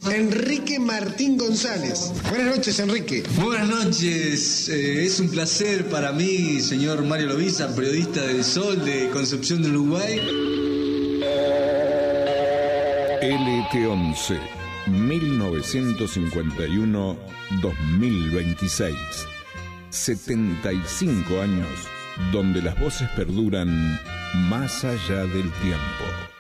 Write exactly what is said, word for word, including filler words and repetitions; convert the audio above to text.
Enrique Martín González. Buenas noches, Enrique. Buenas noches. Eh, es un placer para mí, señor Mario Loviza, periodista del Sol de Concepción del Uruguay. L T once, mil novecientos cincuenta y uno a dos mil veintiséis. setenta y cinco años donde las voces perduran más allá del tiempo.